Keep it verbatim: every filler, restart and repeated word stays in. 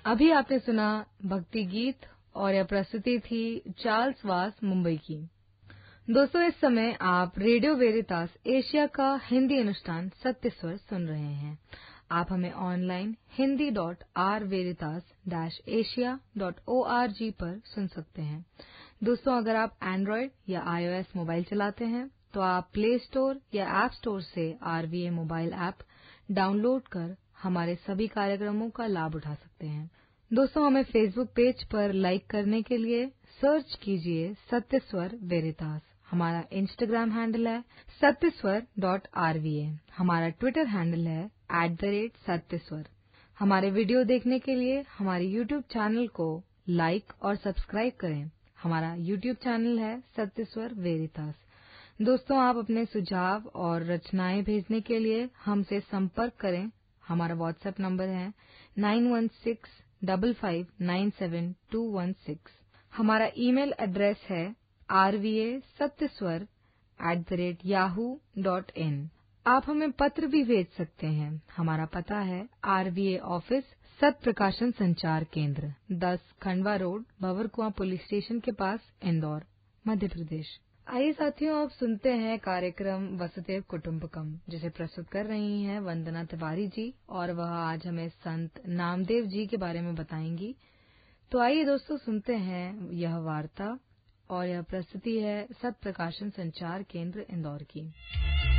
अभी आपने सुना भक्ति गीत और यह प्रस्तुति थी चार्ल्स वास मुंबई की। दोस्तों, इस समय आप रेडियो वेरितास एशिया का हिंदी अनुष्ठान सत्य स्वर सुन रहे हैं। आप हमें online Hindi dot are वेरितास dash Asia dot O R G पर सुन सकते हैं। दोस्तों, अगर आप एंड्रॉयड या आईओएस मोबाइल चलाते हैं तो आप प्ले स्टोर या ऐप स्टोर से आरवीए मोबाइल ऐप डाउनलोड कर हमारे सभी कार्यक्रमों का लाभ उठा सकते हैं। दोस्तों, हमें फेसबुक पेज पर लाइक करने के लिए सर्च कीजिए सत्य स्वर वेरितास। हमारा इंस्टाग्राम हैंडल है सत्यस्वर डॉट आरवीए। हमारा ट्विटर हैंडल है एट द रेट सत्यस्वर। हमारे वीडियो देखने के लिए हमारे यूट्यूब चैनल को लाइक और सब्सक्राइब करें। हमारा यूट्यूब चैनल है सत्यस्वर वेरितास। दोस्तों, आप अपने सुझाव और रचनाएं भेजने के लिए हमसे संपर्क करें। हमारा व्हाट्सएप नंबर है nine one six five five nine seven to one six. हमारा ईमेल एड्रेस है आरवीएसत्यस्वर at the rate Yahoo dot in. आप हमें पत्र भी भेज सकते हैं। हमारा पता है आरवीए ऑफिस सत्य प्रकाशन संचार केंद्र, दस Khandwa road, Bhanwarkuan police station के पास, इंदौर, मध्य प्रदेश। आइए साथियों, अब सुनते हैं कार्यक्रम वसुधैव कुटुंबकम, जिसे प्रस्तुत कर रही हैं वंदना तिवारी जी, और वह आज हमें संत नामदेव जी के बारे में बताएंगी। तो आइए दोस्तों, सुनते हैं यह वार्ता, और यह प्रस्तुति है सत्य प्रकाशन संचार केंद्र इंदौर की।